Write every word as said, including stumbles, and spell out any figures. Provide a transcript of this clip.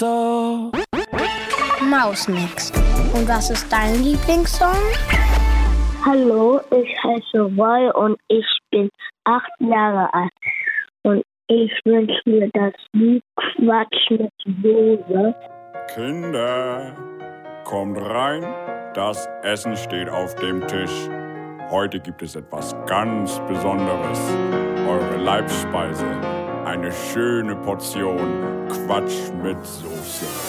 da. Mausmix. Und was ist dein Lieblingssong? Hallo, ich heiße Roy und ich bin acht Jahre alt. Und ich wünsche mir das Lied Quatsch mit Soße. Kinder, kommt rein, das Essen steht auf dem Tisch. Heute gibt es etwas ganz Besonderes. Eure Leibspeise, eine schöne Portion Quatsch mit Soße.